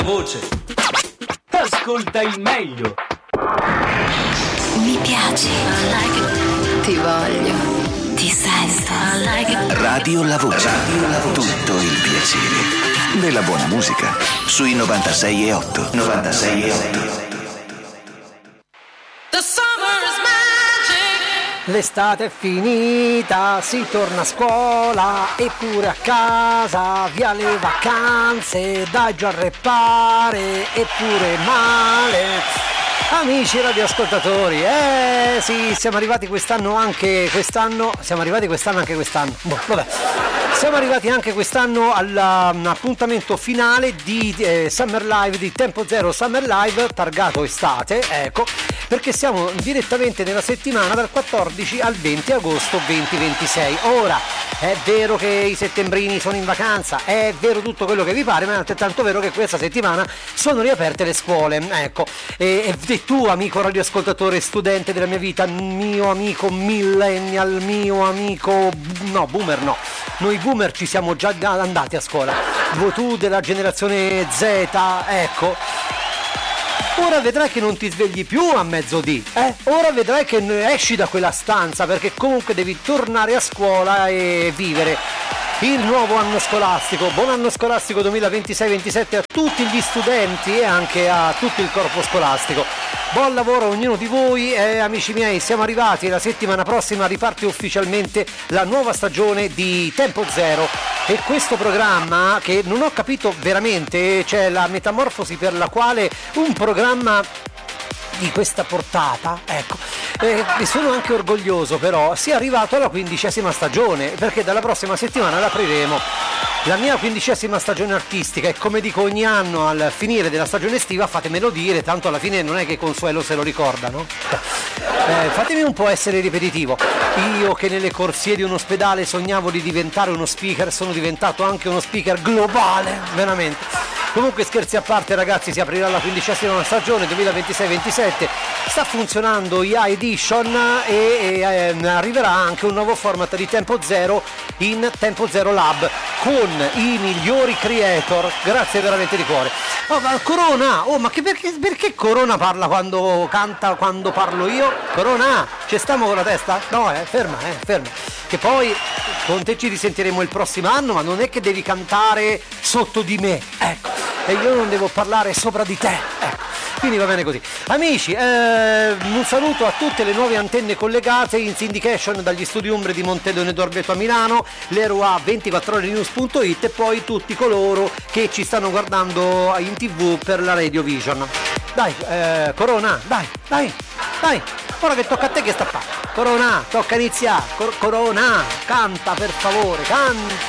Voce. Ascolta il meglio. Mi piaci. Ti voglio. Ti sento. Radio La Voce. Radio La Voce. Tutto il piacere della buona musica sui 96.8. 96.8. L'estate è finita, si torna a scuola, eppure a casa, via le vacanze, dai giù a reppare, eppure male. Amici radioascoltatori, sì, siamo arrivati anche quest'anno. Vabbè. Siamo arrivati anche quest'anno all'appuntamento finale di Summer Live, di Tempo Zero Summer Live, targato estate, ecco, perché siamo direttamente nella settimana dal 14 al 20 agosto 2026. Ora, è vero che i settembrini sono in vacanza, è vero tutto quello che vi pare, ma è altrettanto vero che questa settimana sono riaperte le scuole, ecco, e tu, amico radioascoltatore, studente della mia vita, mio amico millennial, mio amico, no, boomer no, noi boomer ci siamo già andati a scuola, tu della generazione Z, ecco, ora vedrai che non ti svegli più a mezzodì, ora vedrai che esci da quella stanza, perché comunque devi tornare a scuola e vivere il nuovo anno scolastico. Buon anno scolastico 2026-27 a tutti gli studenti e anche a tutto il corpo scolastico. Buon lavoro a ognuno di voi, amici miei, siamo arrivati, la settimana prossima riparte ufficialmente la nuova stagione di Tempo Zero, e questo programma, che non ho capito veramente, c'è la metamorfosi per la quale un programma di questa portata, ecco, e sono anche orgoglioso però sia arrivato alla 15ª stagione, perché dalla prossima settimana l'apriremo. La mia 15ª stagione artistica, e come dico ogni anno al finire della stagione estiva, fatemelo dire, tanto alla fine non è che Consuelo se lo ricorda, no? Fatemi un po' essere ripetitivo. Io che nelle corsie di un ospedale sognavo di diventare uno speaker, sono diventato anche uno speaker globale, veramente. Comunque, scherzi a parte, ragazzi, si aprirà la 15ª stagione 2026-27, sta funzionando IA Edition e arriverà anche un nuovo format di Tempo Zero in Tempo Zero Lab con i migliori creator, grazie veramente di cuore. Oh, ma Corona, ma perché Corona parla quando canta, quando parlo io? Corona, ci stiamo con la testa? No, ferma. Che poi con te ci risentiremo il prossimo anno, ma non è che devi cantare sotto di me, ecco, e io non devo parlare sopra di te, ecco. Quindi va bene così. Amici, un saluto a tutte le nuove antenne collegate in syndication dagli studi Umbre di Monteledone d'Orbeto a Milano, l'Eroa 24orenews.it, e poi tutti coloro che ci stanno guardando in TV per la Radio Vision. Dai, Corona, dai, ora che tocca a te, che sta a fare? Corona, tocca iniziare. Corona, canta per favore, canta.